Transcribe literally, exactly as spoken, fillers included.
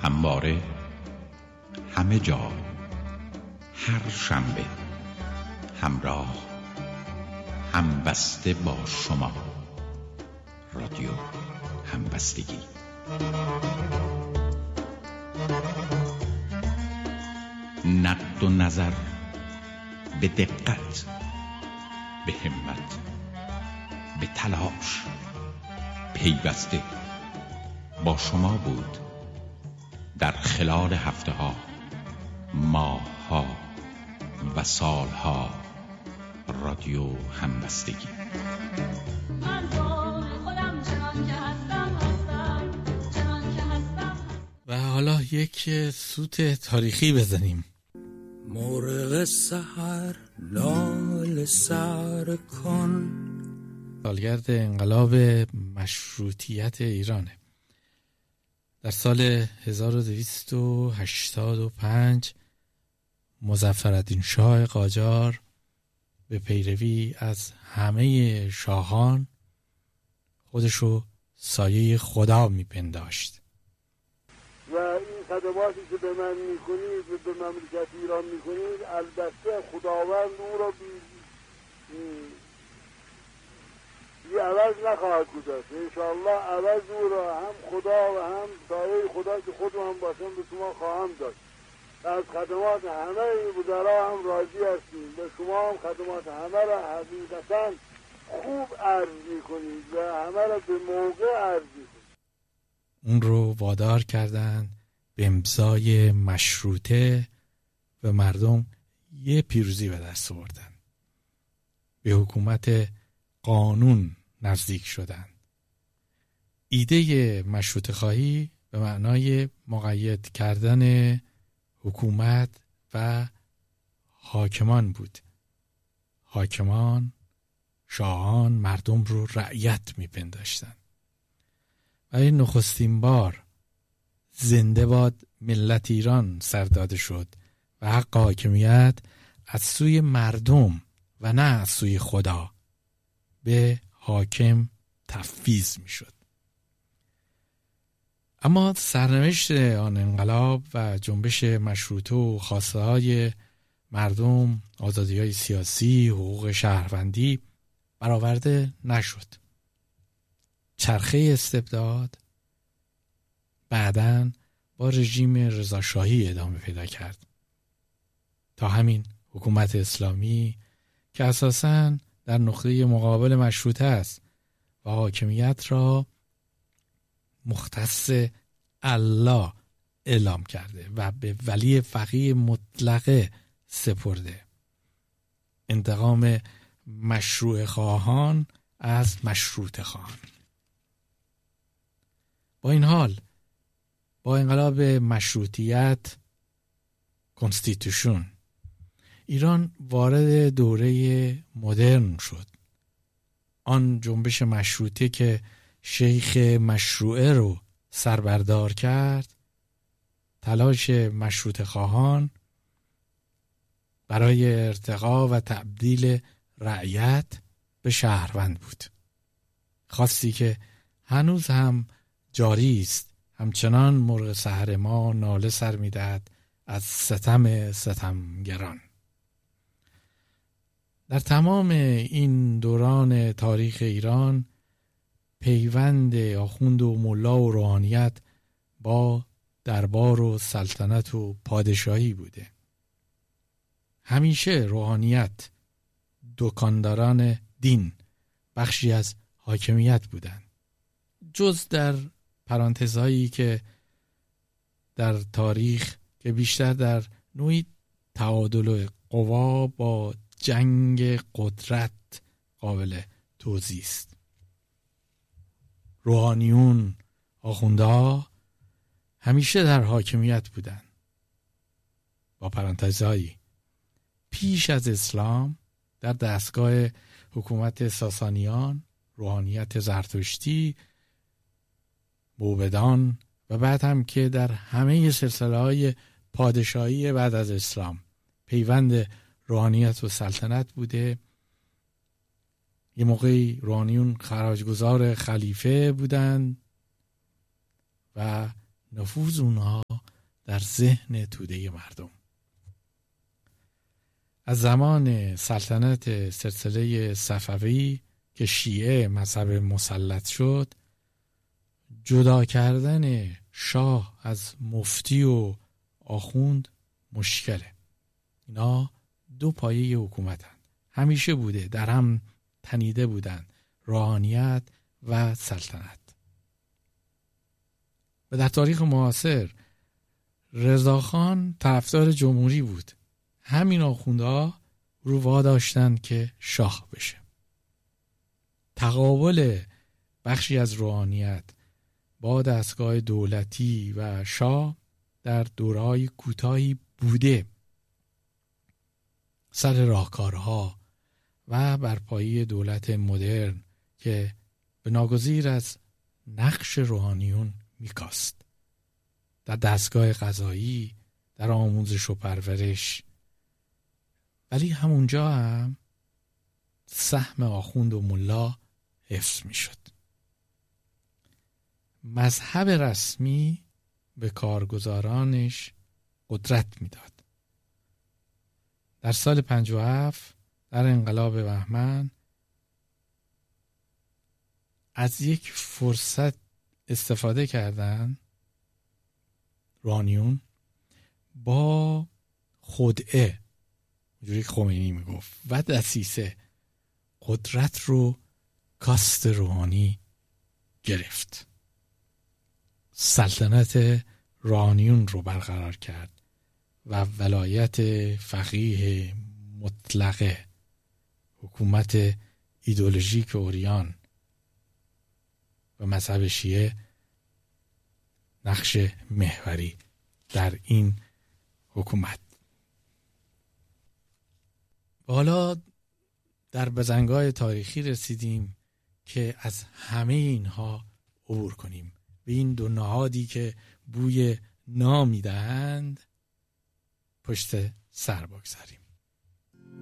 همواره، همه جا، هر شنبه، همراه، همبسته با شما. رادیو همبستگی. نقد و نظر به دقت، به همت، به تلاش، پیوسته با شما بود در خلال هفته ها، ماه ها و سال ها. رادیو همبستگی. و حالا یک سوت تاریخی بزنیم. مرغ سحر لال سر کن. سالگرد انقلاب مشروطیت ایرانه. در سال هزار و دویست و هشتاد و پنج مظفرالدین شاه قاجار به پیروی از همه شاهان خودشو سایه خدا میپنداشت و این خدماتی که به من میکنید و به مملکت ایران میکنید، البته خداوند او را بی بی عوض نخواهد گذاشت. انشاءالله عوض او را هم خدا و هم سایه خدا که خودم هم باشم به شما خواهم داد. از خدمات همه وزرا هم راضی هستیم و شما هم خدمات همه را حقیقتا خوب عرض میکنید و همه را به موقع عرض میکنید. اون رو وادار کردن به امضای مشروطه و مردم یه پیروزی به دست آوردن. به حکومت قانون نزدیک شدن. ایده مشروطه خواهی به معنای مقید کردن حکومت و حاکمان بود. حاکمان، شاهان مردم رو رعیت میپنداشتن. و این نخستین بار زنده باد ملت ایران سر داده شد و حق حاکمیت از سوی مردم و نه از سوی خدا به حاکم تفویض میشد. اما سرنوشت آن انقلاب و جنبش مشروطه و خواسته های مردم، آزادی های سیاسی، حقوق شهروندی برآورده نشد. چرخه استبداد بعداً با رژیم رضاشاهی ادامه پیدا کرد تا همین حکومت اسلامی که اساساً در نقطه مقابل مشروطه است و حاکمیت را مختص الله اعلام کرده و به ولی فقیه مطلقه سپرده. انتقام مشروع خواهان از مشروط خواهان. با این حال با انقلاب مشروطیت، کنستیتوشن، ایران وارد دوره مدرن شد. آن جنبش مشروطه که شیخ مشروعه رو سربردار کرد، تلاش مشروطه خواهان برای ارتقا و تبدیل رعیت به شهروند بود. خواستی که هنوز هم جاری است. همچنان مرغ سحر ما ناله سر می‌دهد از ستم ستمگران. در تمام این دوران تاریخ ایران پیوند آخوند و ملا و روحانیت با دربار و سلطنت و پادشاهی بوده. همیشه روحانیت، دکانداران دین بخشی از حاکمیت بودند. جز در پرانتزهایی که در تاریخ که بیشتر در نوعی تعادل قوا با جنگ قدرت قابل توضیح است. روحانیون، آخوندها همیشه در حاکمیت بودند. با پرانتزهایی پیش از اسلام در دستگاه حکومت ساسانیان، روحانیت زرتشتی، موبدان و بعد هم که در همه سلسله‌های پادشاهی بعد از اسلام پیوند روحانیت و سلطنت بوده. یه موقعی روحانیون خراجگزار خلیفه بودند و نفوذ اونها در ذهن توده مردم. از زمان سلطنت سلسله صفوی که شیعه مذهب مسلط شد، جدا کردن شاه از مفتی و آخوند مشکله. اینا دو پایه حکومتن، همیشه بوده، در هم تنیده بودن، روحانیت و سلطنت. و در تاریخ معاصر رضاخان طرفدار جمهوری بود، همین آخوندها رو واداشتن که شاه بشه. تقابل بخشی از روحانیت با دستگاه دولتی و شاه در دورهای کوتاهی بوده. سر راهکارها و برپایی دولت مدرن که به ناگزیر از نقش روحانیون میکاست، در دستگاه قضایی، در آموزش و پرورش. ولی همونجا هم سهم آخوند و ملا حفظ میشد. مذهب رسمی به کارگزارانش قدرت میداد. در سال پنجاه و هفت در انقلاب بهمن از یک فرصت استفاده کردن روحانیون با خدعه، اونجوری که خمینی میگفت، و دسیسه قدرت رو کاست روحانی گرفت. سلطنت روحانیون رو برقرار کرد و ولایت فقیه مطلقه، حکومت ایدئولوژیک اوریان و مذهب شیعه نقش محوری در این حکومت. حالا در بزنگاه تاریخی رسیدیم که از همه اینها عبور کنیم، به این دو نهادی که بوی نام میدهند پشت سر بگذاریم.